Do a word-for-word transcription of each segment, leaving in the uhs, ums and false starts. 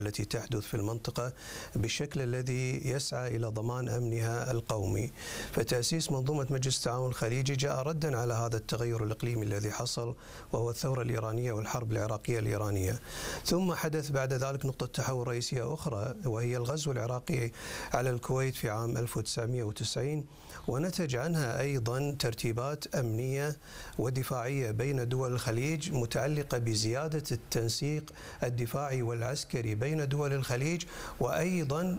التي تحدث في المنطقة بالشكل الذي يسعى إلى ضمان أمنها القومي. فتأسيس منظومة مجلس التعاون الخليجي جاء ردا على هذا التغير الإقليمي الذي حصل، وهو الثورة الإيرانية والحرب العراقية الإيرانية. ثم حدث بعد ذلك نقطة تحول رئيسية أخرى، وهي الغزو العراقي على الكويت في عام ألف وتسعمئة وتسعين، ونتج عنها أيضا ترتيبات أمنية ودفاعية بين دول الخليج متعلقة بزيادة التنسيق الدفاعي والعسكري بين دول الخليج، وأيضا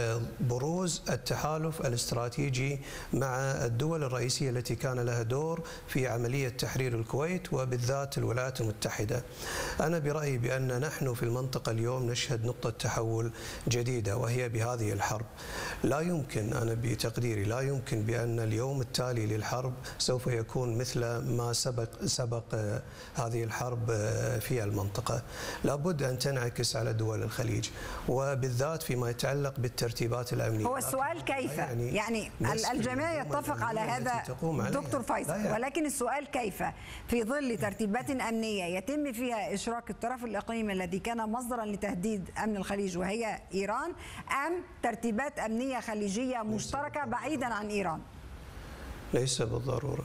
بروز التحالف الاستراتيجي مع الدول الرئيسية التي كان لها دور في عملية تحرير الكويت وبالذات الولايات المتحدة. أنا برأيي بأن نحن في المنطقة اليوم نشهد نقطة تحول جديدة، وهي بهذه الحرب. لا يمكن، أنا بتقديري لا يمكن بأن اليوم التالي للحرب سوف يكون مثل ما سبق سبق هذه الحرب في المنطقة. لابد أن تنعكس على دول الخليج، وبالذات فيما يتعلق بالترتيبات الأمنية. هو السؤال كيف؟ يعني, يعني الجميع يتفق على هذا دكتور فيصل، ولكن السؤال كيف في ظل ترتيبات أمنية يتم فيها إشراك الطرف الإقليمي الذي كان مصدرا لتهديد أمن الخليج وهي إيران، أم ترتيبات أمنية خليجية مشتركة بعيدا عن إيران؟ ليس بالضرورة.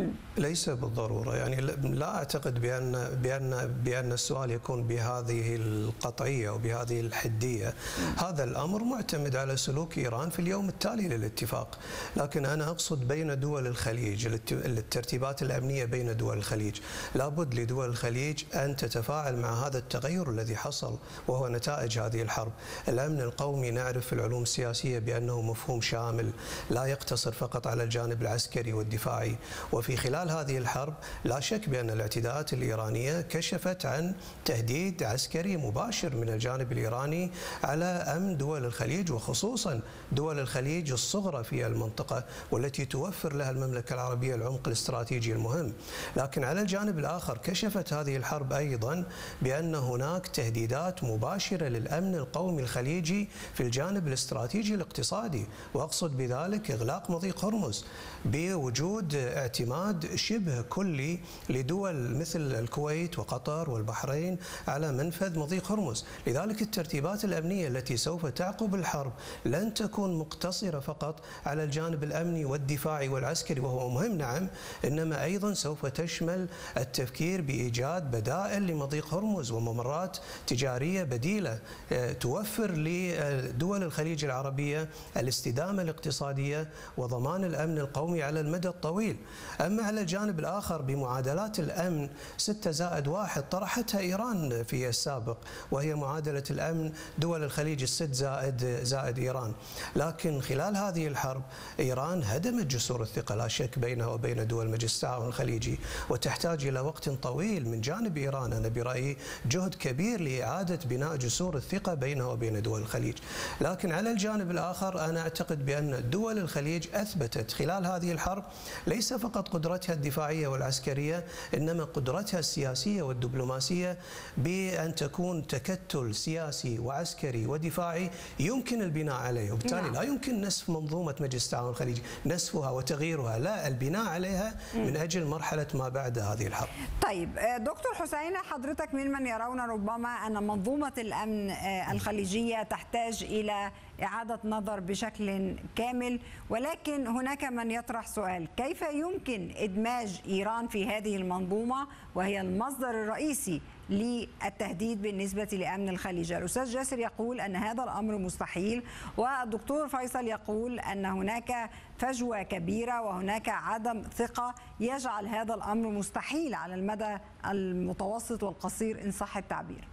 ليس بالضرورة، يعني لا أعتقد بأن بأن بأن السؤال يكون بهذه القطعية وبهذه الحدية. هذا الأمر معتمد على سلوك إيران في اليوم التالي للاتفاق، لكن أنا أقصد بين دول الخليج، الترتيبات الأمنية بين دول الخليج. لابد لدول الخليج أن تتفاعل مع هذا التغير الذي حصل، وهو نتائج هذه الحرب. الأمن القومي نعرف في العلوم السياسية بأنه مفهوم شامل لا يقتصر فقط على الجانب العسكري والدفاعي، وفي خلال هذه الحرب لا شك بأن الاعتداءات الإيرانية كشفت عن تهديد عسكري مباشر من الجانب الإيراني على أمن دول الخليج، وخصوصا دول الخليج الصغرى في المنطقة والتي توفر لها المملكة العربية العمق الاستراتيجي المهم. لكن على الجانب الآخر كشفت هذه الحرب أيضا بأن هناك تهديدات مباشرة للأمن القومي الخليجي في الجانب الاستراتيجي الاقتصادي، وأقصد بذلك إغلاق مضيق هرمز بوجود اعتماد شبه كلي لدول مثل الكويت وقطر والبحرين على منفذ مضيق هرمز. لذلك الترتيبات الأمنية التي سوف تعقب الحرب لن تكون مقتصرة فقط على الجانب الأمني والدفاعي والعسكري، وهو مهم نعم، إنما أيضا سوف تشمل التفكير بإيجاد بدائل لمضيق هرمز وممرات تجارية بديلة توفر لدول الخليج العربية الاستدامة الاقتصادية وضمان الأمن القومي على المدى الطويل. أما على الجانب الآخر بمعادلات الأمن ستة زائد واحد طرحتها إيران في السابق، وهي معادلة الأمن دول الخليج الست زائد زائد إيران. لكن خلال هذه الحرب إيران هدمت جسور الثقة لا شك بينها وبين دول مجلس التعاون الخليجي، وتحتاج إلى وقت طويل من جانب إيران، أنا برأيي جهد كبير لإعادة بناء جسور الثقة بينها وبين دول الخليج. لكن على الجانب الآخر أنا أعتقد بأن دول الخليج أثبتت خلال هذه الحرب ليس فقط قدرتها الدفاعية والعسكرية، إنما قدرتها السياسية والدبلوماسية، بأن تكون تكتل سياسي وعسكري ودفاعي يمكن البناء عليه، وبالتالي لا يمكن نسف منظومة مجلس التعاون الخليجي، نسفها وتغييرها، لا، البناء عليها من أجل مرحلة ما بعد هذه الحرب. طيب دكتور حسين، حضرتك ممن يرون ربما أن منظومة الأمن الخليجية تحتاج إلى إعادة نظر بشكل كامل، ولكن هناك من يطرح سؤال: كيف يمكن إدماج إيران في هذه المنظومة وهي المصدر الرئيسي للتهديد بالنسبة لأمن الخليج؟ الأستاذ جاسر يقول أن هذا الأمر مستحيل، والدكتور فيصل يقول أن هناك فجوة كبيرة وهناك عدم ثقة يجعل هذا الأمر مستحيل على المدى المتوسط والقصير إن صح التعبير.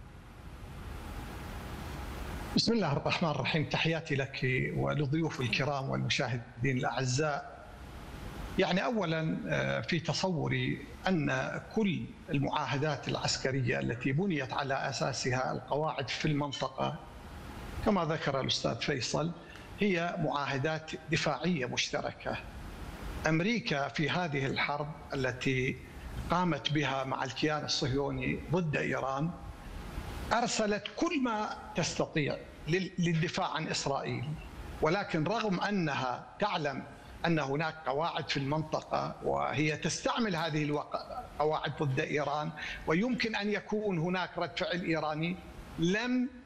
بسم الله الرحمن الرحيم، تحياتي لك ولضيوف الكرام والمشاهدين الأعزاء. يعني أولا في تصوري أن كل المعاهدات العسكرية التي بنيت على أساسها القواعد في المنطقة كما ذكر الأستاذ فيصل هي معاهدات دفاعية مشتركة. أمريكا في هذه الحرب التي قامت بها مع الكيان الصهيوني ضد إيران أرسلت كل ما تستطيع للدفاع عن إسرائيل، ولكن رغم أنها تعلم أن هناك قواعد في المنطقة وهي تستعمل هذه القواعد ضد إيران ويمكن أن يكون هناك رد فعل إيراني، لم